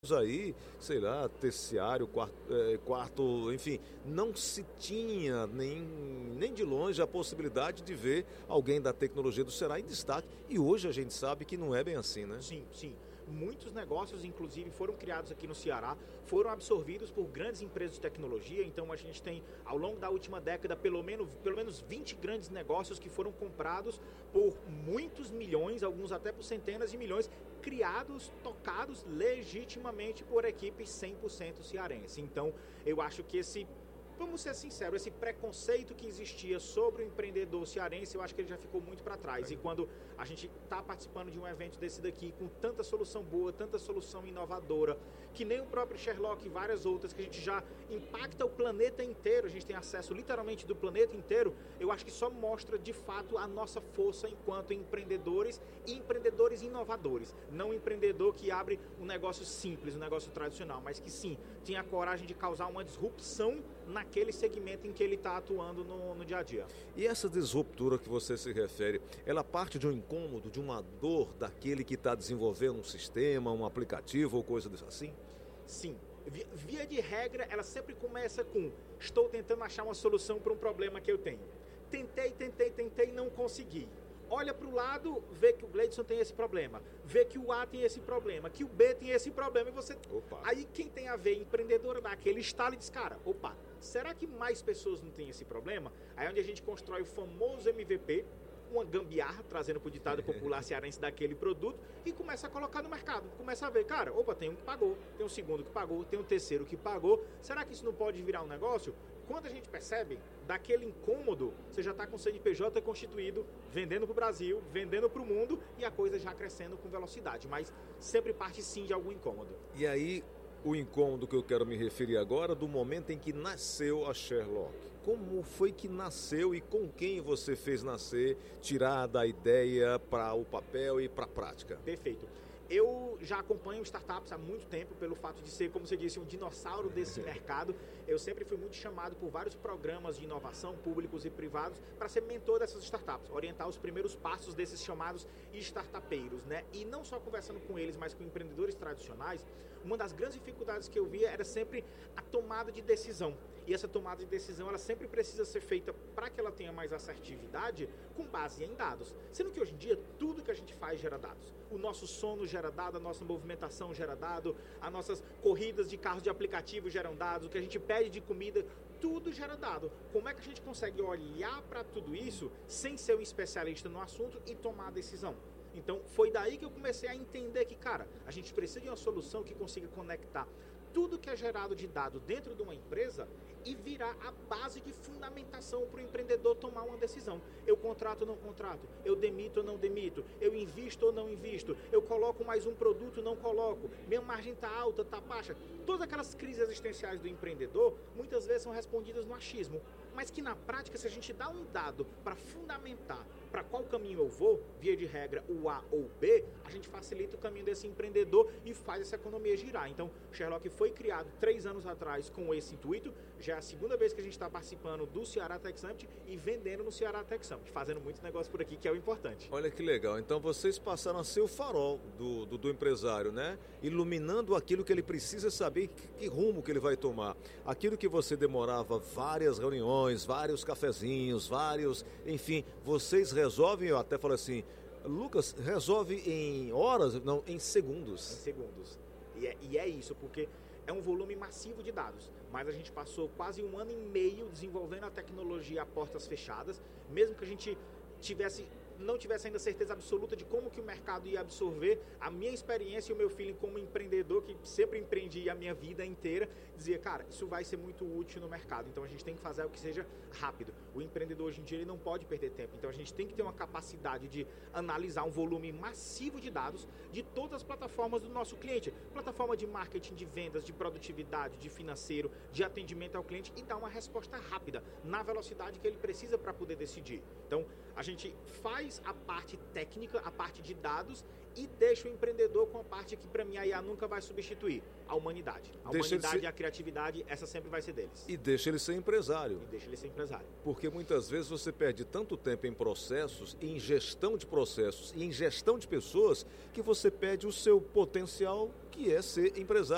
aí, sei lá, terciário, quarto, enfim, não se tinha nem de longe a possibilidade de ver alguém da tecnologia do Ceará em destaque. E hoje a gente sabe que não é bem assim, né? Sim, sim. Muitos negócios, inclusive, foram criados aqui no Ceará, foram absorvidos por grandes empresas de tecnologia. Então, a gente tem, ao longo da última década, pelo menos 20 grandes negócios que foram comprados por muitos milhões, alguns até por centenas de milhões, criados, tocados legitimamente por equipes 100% cearense. Então, eu acho que vamos ser sinceros, esse preconceito que existia sobre o empreendedor cearense, eu acho que ele já ficou muito para trás. E quando a gente está participando de um evento desse daqui, com tanta solução boa, tanta solução inovadora, que nem o próprio Sherlock e várias outras, que a gente já impacta o planeta inteiro, a gente tem acesso literalmente do planeta inteiro, eu acho que só mostra de fato a nossa força enquanto empreendedores e empreendedores inovadores. Não um empreendedor que abre um negócio simples, um negócio tradicional, mas que sim, tem a coragem de causar uma disrupção naquele segmento em que ele está atuando no dia a dia. E essa disruptura que você se refere, ela parte de um incômodo, de uma dor daquele que está desenvolvendo um sistema, um aplicativo ou coisa assim? Sim. Via de regra, ela sempre começa com: estou tentando achar uma solução para um problema que eu tenho. Tentei, não consegui. Olha para o lado, vê que o Gleidson tem esse problema, vê que o A tem esse problema, que o B tem esse problema, e você... Opa. Aí quem tem a ver, empreendedora, dá aquele estalo e diz, cara, opa, será que mais pessoas não têm esse problema? Aí é onde a gente constrói o famoso MVP, uma gambiarra, trazendo para o ditado popular cearense daquele produto, e começa a colocar no mercado. Começa a ver, cara, opa, tem um que pagou, tem um segundo que pagou, tem um terceiro que pagou, será que isso não pode virar um negócio? Quando a gente percebe, daquele incômodo, você já está com o CNPJ constituído, vendendo para o Brasil, vendendo para o mundo, e a coisa já crescendo com velocidade, mas sempre parte sim de algum incômodo. E aí, o incômodo que eu quero me referir agora, do momento em que nasceu a Sherlock. Como foi que nasceu e com quem você fez nascer, tirar da ideia para o papel e para a prática? Perfeito. Eu já acompanho startups há muito tempo, pelo fato de ser, como você disse, um dinossauro desse mercado. Eu sempre fui muito chamado por vários programas de inovação, públicos e privados, para ser mentor dessas startups, orientar os primeiros passos desses chamados startupeiros, né? E não só conversando com eles, mas com empreendedores tradicionais, uma das grandes dificuldades que eu via era sempre a tomada de decisão. E essa tomada de decisão, ela sempre precisa ser feita, para que ela tenha mais assertividade, com base em dados. Sendo que hoje em dia, tudo que a gente faz gera dados. O nosso sono gera dado, a nossa movimentação gera dado, as nossas corridas de carros de aplicativo geram dados, o que a gente pede de comida, tudo gera dado. Como é que a gente consegue olhar para tudo isso sem ser um especialista no assunto e tomar a decisão? Então, foi daí que eu comecei a entender que, cara, a gente precisa de uma solução que consiga conectar tudo que é gerado de dado dentro de uma empresa e virar a base de fundamentação para o empreendedor tomar uma decisão. Eu contrato ou não contrato? Eu demito ou não demito? Eu invisto ou não invisto? Eu coloco mais um produto ou não coloco? Minha margem está alta, está baixa? Todas aquelas crises existenciais do empreendedor, muitas vezes são respondidas no achismo. Mas que na prática, se a gente dá um dado para fundamentar para qual caminho eu vou, via de regra o A ou B, a gente facilita o caminho desse empreendedor e faz essa economia girar. Então, o Sherlock foi criado 3 anos atrás com esse intuito, já é a segunda vez que a gente está participando do Ceará Tech Summit e vendendo no Ceará Tech Summit, fazendo muito negócio por aqui, que é o importante. Olha que legal, então vocês passaram a ser o farol do empresário, né? Iluminando aquilo que ele precisa saber, que rumo que ele vai tomar. Aquilo que você demorava várias reuniões, vários cafezinhos, enfim, vocês resolvem, eu até falo assim, Lucas, resolve em horas, não, em segundos. Em segundos. E é isso, porque é um volume massivo de dados, mas a gente passou quase 1 ano e meio desenvolvendo a tecnologia a portas fechadas, mesmo que a gente não tivesse ainda certeza absoluta de como que o mercado ia absorver. A minha experiência e o meu feeling como empreendedor, que sempre empreendi a minha vida inteira, dizia, cara, isso vai ser muito útil no mercado, então a gente tem que fazer algo que seja rápido. O empreendedor hoje em dia ele não pode perder tempo, então a gente tem que ter uma capacidade de analisar um volume massivo de dados de todas as plataformas do nosso cliente, plataforma de marketing, de vendas, de produtividade, de financeiro, de atendimento ao cliente, e dar uma resposta rápida, na velocidade que ele precisa para poder decidir. Então, a gente faz a parte técnica, a parte de dados, e deixa o empreendedor com a parte que para mim a IA nunca vai substituir, a humanidade. A humanidade e a criatividade, essa sempre vai ser deles. E deixa ele ser empresário. Porque muitas vezes você perde tanto tempo em processos, em gestão de processos e em gestão de pessoas, que você perde o seu potencial, que é ser empresário.